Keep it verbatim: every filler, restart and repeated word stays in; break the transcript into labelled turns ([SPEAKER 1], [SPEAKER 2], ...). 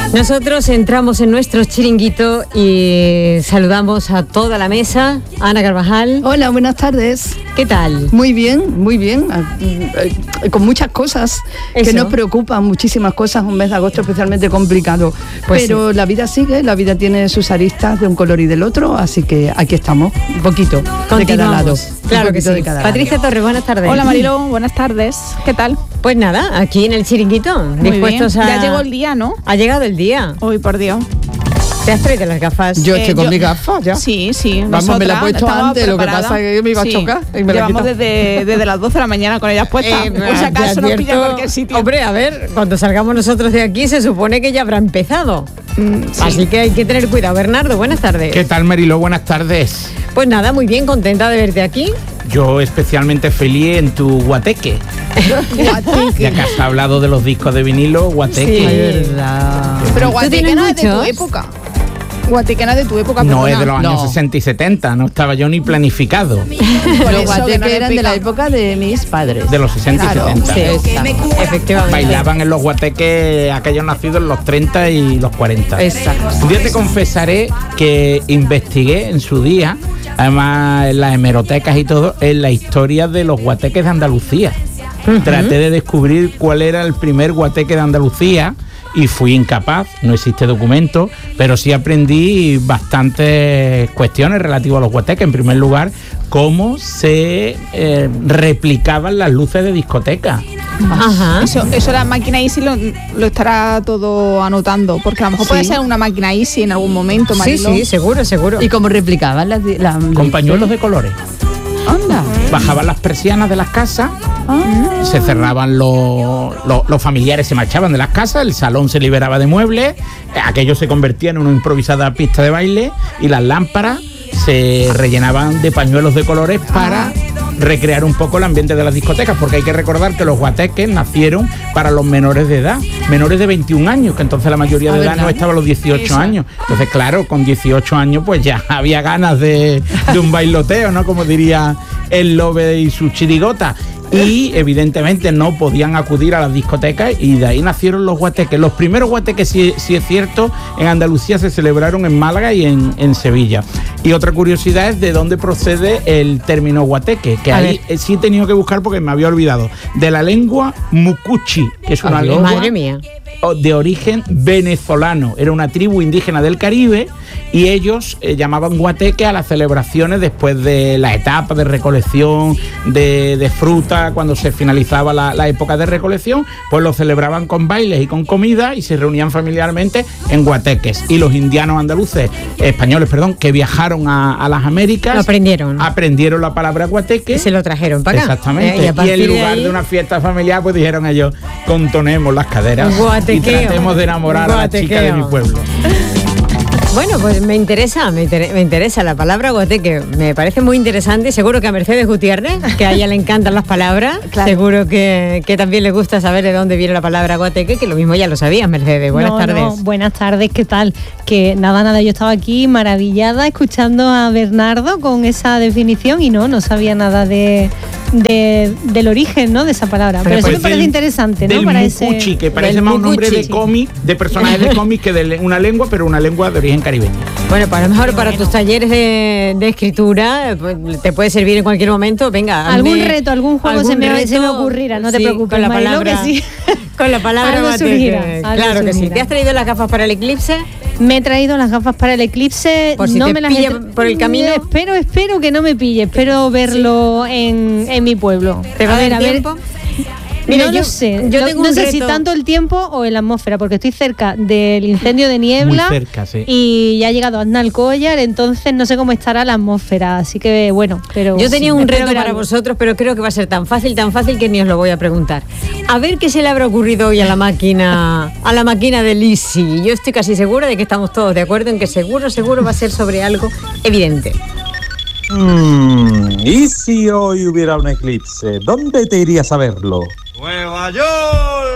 [SPEAKER 1] Nosotros entramos en nuestro chiringuito y saludamos a toda la mesa. Ana Carvajal.
[SPEAKER 2] Hola, buenas tardes.
[SPEAKER 1] ¿Qué tal?
[SPEAKER 2] Muy bien, muy bien. Con muchas cosas Eso. que nos preocupan, muchísimas cosas. Un mes de agosto especialmente complicado. Pues Pero sí. la vida sigue, la vida tiene sus aristas de un color y del otro, así que aquí estamos, un poquito de cada lado.
[SPEAKER 1] Claro que sí. Patricia Torres, buenas tardes.
[SPEAKER 3] Hola Marilo, buenas tardes. ¿Qué tal?
[SPEAKER 1] Pues nada, aquí en el chiringuito,
[SPEAKER 3] muy
[SPEAKER 1] dispuestos
[SPEAKER 3] bien.
[SPEAKER 1] a...
[SPEAKER 3] Ya llegó el día, ¿no?
[SPEAKER 1] Ha llegado el día.
[SPEAKER 3] Uy, por Dios.
[SPEAKER 1] ¿Te has traído las gafas?
[SPEAKER 2] Yo estoy
[SPEAKER 3] Eh,
[SPEAKER 2] con
[SPEAKER 3] yo-
[SPEAKER 2] mis gafas ya.
[SPEAKER 3] Sí, sí.
[SPEAKER 2] Vamos, me la he puesto
[SPEAKER 3] estaba
[SPEAKER 2] antes, lo que
[SPEAKER 3] preparada.
[SPEAKER 2] pasa es que me iba a
[SPEAKER 3] Sí.
[SPEAKER 2] chocar y me la he
[SPEAKER 3] Llevamos
[SPEAKER 2] quitado.
[SPEAKER 3] desde, desde las doce de la mañana con ellas puestas.
[SPEAKER 1] Eh,
[SPEAKER 3] por si
[SPEAKER 1] te
[SPEAKER 3] acaso nos pilla en
[SPEAKER 1] advierto-
[SPEAKER 3] cualquier sitio.
[SPEAKER 1] Hombre, a ver, cuando salgamos nosotros de aquí se supone que ya habrá empezado.
[SPEAKER 3] Mm, sí.
[SPEAKER 1] Así que hay que tener cuidado. Bernardo, buenas tardes.
[SPEAKER 4] ¿Qué tal, Mariló? Buenas tardes.
[SPEAKER 1] Pues nada, muy bien, contenta de verte aquí.
[SPEAKER 4] Yo especialmente feliz en tu guateque. Ya que has hablado de los discos de vinilo, guateque.
[SPEAKER 1] verdad.
[SPEAKER 3] Pero
[SPEAKER 1] ¿Tú tienes
[SPEAKER 3] Guatequena es de tu
[SPEAKER 1] muchos?
[SPEAKER 3] época. Guatequena es de tu época.
[SPEAKER 4] No
[SPEAKER 3] perdona.
[SPEAKER 4] es de los años
[SPEAKER 2] No.
[SPEAKER 4] sesenta y setenta, no estaba yo ni planificado.
[SPEAKER 3] Por
[SPEAKER 2] Los
[SPEAKER 3] eso que
[SPEAKER 2] guateques
[SPEAKER 3] no le
[SPEAKER 2] eran de la
[SPEAKER 3] pica.
[SPEAKER 2] época de mis padres.
[SPEAKER 4] De los sesenta
[SPEAKER 2] Claro,
[SPEAKER 4] y setenta.
[SPEAKER 1] Sí, esa, efectivamente.
[SPEAKER 4] Bailaban en los guateques aquellos nacidos en los treinta y los cuarenta.
[SPEAKER 2] Exacto.
[SPEAKER 4] Un día te confesaré que investigué en su día, además en las hemerotecas y todo, en la historia de los guateques de Andalucía. Traté de descubrir cuál era el primer guateque de Andalucía y fui incapaz, no existe documento, pero sí aprendí bastantes cuestiones relativas a los guateques. En primer lugar, cómo se eh, replicaban las luces de discoteca.
[SPEAKER 1] Ajá.
[SPEAKER 3] Eso, eso la máquina Easy lo, lo estará todo anotando, porque a lo mejor
[SPEAKER 2] Sí.
[SPEAKER 3] puede ser una máquina Easy en algún momento,
[SPEAKER 1] Sí,
[SPEAKER 3] Marilo.
[SPEAKER 1] sí, seguro, seguro.
[SPEAKER 2] ¿Y cómo replicaban las... las
[SPEAKER 4] Con pañuelos de colores.
[SPEAKER 2] Anda.
[SPEAKER 4] Bajaban las persianas de las casas,
[SPEAKER 2] Ah.
[SPEAKER 4] se cerraban los, los, los familiares, se marchaban de las casas, el salón se liberaba de muebles, eh, aquello se convertía en una improvisada pista de baile y las lámparas se rellenaban de pañuelos de colores para recrear un poco el ambiente de las discotecas, porque hay que recordar que los guateques nacieron para los menores de edad, menores de veintiún años, que entonces la mayoría de
[SPEAKER 2] Ah,
[SPEAKER 4] edad
[SPEAKER 2] ¿verdad?
[SPEAKER 4] no estaba a los dieciocho
[SPEAKER 3] Eso.
[SPEAKER 4] años. Entonces, claro, con dieciocho años pues ya había ganas de, de un bailoteo, ¿no? Como diría el Lobe y su chirigota. Y evidentemente no podían acudir a las discotecas y de ahí nacieron los guateques. Los primeros guateques, sí, sí es cierto, en Andalucía se celebraron en Málaga y en, en Sevilla. Y otra curiosidad es de dónde procede el término guateque, que
[SPEAKER 1] A
[SPEAKER 4] ahí eh, sí he tenido que buscar porque me había olvidado. De la lengua mucuchi, que es una
[SPEAKER 1] Adiós,
[SPEAKER 4] lengua
[SPEAKER 1] madre mía.
[SPEAKER 4] de origen venezolano. Era una tribu indígena del Caribe y ellos eh, llamaban guateque a las celebraciones después de la etapa de recolección de, de fruta, cuando se finalizaba la, la época de recolección, pues lo celebraban con bailes y con comida y se reunían familiarmente en guateques. Y los indianos andaluces, españoles, perdón, que viajaron a, a las Américas,
[SPEAKER 1] Lo aprendieron.
[SPEAKER 4] aprendieron la palabra guateque.
[SPEAKER 1] Y se lo trajeron para acá.
[SPEAKER 4] Exactamente.
[SPEAKER 1] Eh, y a
[SPEAKER 4] y,
[SPEAKER 1] partir
[SPEAKER 4] en
[SPEAKER 1] de
[SPEAKER 4] lugar de,
[SPEAKER 1] ahí-
[SPEAKER 4] una fiesta familiar, pues dijeron ellos, contonemos las caderas
[SPEAKER 1] Guatequeo.
[SPEAKER 4] y tratemos de enamorar a la chica de mi
[SPEAKER 1] Guatequeo.
[SPEAKER 4] pueblo.
[SPEAKER 1] Bueno, pues me interesa, me, inter- me interesa la palabra guateque, me parece muy interesante y seguro que a Mercedes Gutiérrez, que a ella le encantan las palabras,
[SPEAKER 3] Claro.
[SPEAKER 1] seguro que, que también le gusta saber de dónde viene la palabra guateque, que lo mismo ya lo sabías, Mercedes. Buenas
[SPEAKER 5] No,
[SPEAKER 1] tardes.
[SPEAKER 5] no, buenas tardes, ¿qué tal? Que nada, nada, yo estaba aquí maravillada escuchando a Bernardo con esa definición y no, no sabía nada de, de- del origen, ¿no? De esa palabra. Pero, eso me
[SPEAKER 4] Pues
[SPEAKER 5] parece
[SPEAKER 4] del-
[SPEAKER 5] interesante, ¿no?
[SPEAKER 4] Del
[SPEAKER 5] Para
[SPEAKER 4] mucuchi,
[SPEAKER 5] ese...
[SPEAKER 4] que parece
[SPEAKER 1] del
[SPEAKER 4] más un nombre de
[SPEAKER 1] mucuchi.
[SPEAKER 4] cómic, de personajes de cómic que de le- una lengua, pero una lengua de origen caribeño.
[SPEAKER 1] Bueno, pues a lo mejor para tus talleres de, de escritura pues, te puede servir en cualquier momento. Venga,
[SPEAKER 5] Algún
[SPEAKER 1] hazme
[SPEAKER 5] reto, algún juego se me- se me ocurrirá, no te
[SPEAKER 1] sí,
[SPEAKER 5] preocupes,
[SPEAKER 1] con la
[SPEAKER 5] Mariló,
[SPEAKER 1] palabra,
[SPEAKER 5] que sí.
[SPEAKER 1] Con la palabra
[SPEAKER 5] Algo
[SPEAKER 1] guateque.
[SPEAKER 5] surgirá, algo
[SPEAKER 1] Claro que sí.
[SPEAKER 5] surgirá.
[SPEAKER 1] ¿Te has traído las gafas para el eclipse?
[SPEAKER 5] Me he traído las gafas para el eclipse.
[SPEAKER 1] Por si
[SPEAKER 5] no
[SPEAKER 1] te
[SPEAKER 5] me las he
[SPEAKER 1] pilla
[SPEAKER 5] tra-
[SPEAKER 1] por el camino.
[SPEAKER 5] Espero, espero que no me pille. Espero verlo en, en mi pueblo.
[SPEAKER 1] ¿Te va a
[SPEAKER 5] ver,
[SPEAKER 1] dar tiempo? Mira,
[SPEAKER 5] no
[SPEAKER 1] yo-
[SPEAKER 5] lo sé.
[SPEAKER 1] yo
[SPEAKER 5] no
[SPEAKER 1] tengo
[SPEAKER 5] no
[SPEAKER 1] un
[SPEAKER 5] sé si
[SPEAKER 1] reto.
[SPEAKER 5] tanto el tiempo o en la atmósfera, porque estoy cerca del incendio de niebla.
[SPEAKER 4] Muy cerca, sí.
[SPEAKER 5] Y ya ha llegado Aznalcóllar, entonces no sé cómo estará la atmósfera. Así que bueno, pero.
[SPEAKER 1] Yo tenía un
[SPEAKER 5] espero
[SPEAKER 1] reto
[SPEAKER 5] ver
[SPEAKER 1] para
[SPEAKER 5] algo.
[SPEAKER 1] vosotros, pero creo que va a ser tan fácil, tan fácil que ni os lo voy a preguntar. A ver qué se le habrá ocurrido hoy a la máquina, a la máquina de Lizzy. Yo estoy casi segura de que estamos todos de acuerdo en que seguro, seguro va a ser sobre algo evidente.
[SPEAKER 6] Mm, ¿y si hoy hubiera un eclipse? ¿Dónde te irías a verlo?
[SPEAKER 7] Nueva York.